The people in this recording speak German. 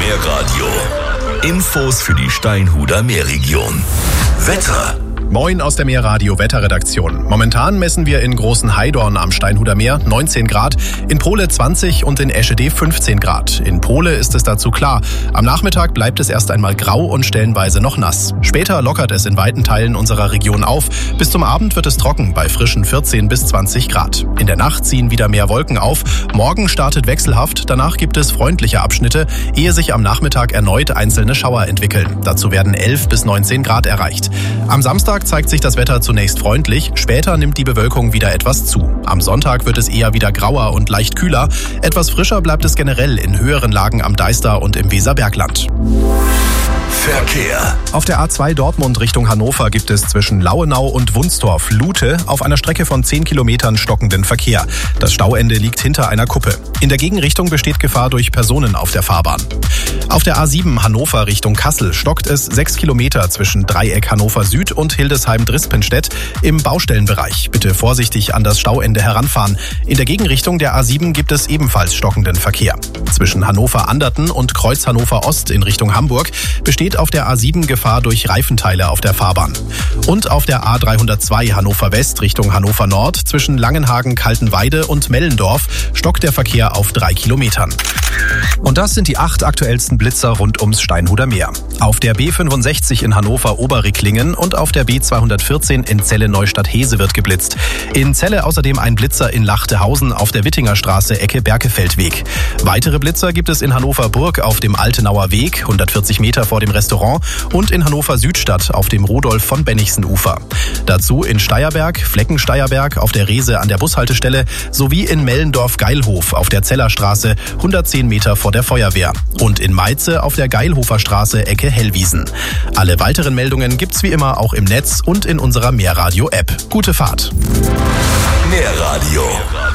Meerradio. Infos für die Steinhuder Meerregion. Wetter. Moin aus der Meerradio-Wetterredaktion. Momentan messen wir in Großen Heidorn am Steinhuder Meer 19 Grad, in Pohle 20 und in Eschede 15 Grad. In Pohle ist es dazu klar. Am Nachmittag bleibt es erst einmal grau und stellenweise noch nass. Später lockert es in weiten Teilen unserer Region auf. Bis zum Abend wird es trocken bei frischen 14 bis 20 Grad. In der Nacht ziehen wieder mehr Wolken auf. Morgen startet wechselhaft, danach gibt es freundliche Abschnitte, ehe sich am Nachmittag erneut einzelne Schauer entwickeln. Dazu werden 11 bis 19 Grad erreicht. Am Samstag zeigt sich das Wetter zunächst freundlich, später nimmt die Bewölkung wieder etwas zu. Am Sonntag wird es eher wieder grauer und leicht kühler. Etwas frischer bleibt es generell in höheren Lagen am Deister und im Weserbergland. Verkehr. Auf der A2 Dortmund Richtung Hannover gibt es zwischen Lauenau und Wunstorf Lute auf einer Strecke von 10 Kilometern stockenden Verkehr. Das Stauende liegt hinter einer Kuppe. In der Gegenrichtung besteht Gefahr durch Personen auf der Fahrbahn. Auf der A7 Hannover Richtung Kassel stockt es 6 Kilometer zwischen Dreieck Hannover Süd und Hildesheim-Drispenstedt im Baustellenbereich. Bitte vorsichtig an das Stauende heranfahren. In der Gegenrichtung der A7 gibt es ebenfalls stockenden Verkehr. Zwischen Hannover-Anderten und Kreuz Hannover Ost in Richtung Hamburg besteht auf der A7 Gefahr durch Reifenteile auf der Fahrbahn. Und auf der A302 Hannover West Richtung Hannover Nord zwischen Langenhagen, Kaltenweide und Mellendorf stockt der Verkehr auf 3 Kilometern. Und das sind die 8 aktuellsten Blitzer rund ums Steinhuder Meer. Auf der B65 in Hannover-Oberricklingen und auf der B214 in Celle-Neustadt-Hese wird geblitzt. In Celle außerdem ein Blitzer in Lachtehausen auf der Wittinger Straße Ecke Berkefeldweg. Weitere Blitzer gibt es in Hannover-Burg auf dem Altenauer Weg, 140 Meter vor dem Restaurant, und in Hannover-Südstadt auf dem Rudolf von Bennigsen-Ufer. Dazu in Steierberg, Fleckensteierberg auf der Reese an der Bushaltestelle sowie in Mellendorf-Geilhof auf der Zellerstraße, 110 Meter vor der Feuerwehr, und in Meize auf der Geilhofer Straße Ecke Hellwiesen. Alle weiteren Meldungen gibt's wie immer auch im Netz und in unserer Meerradio-App. Gute Fahrt! Meerradio.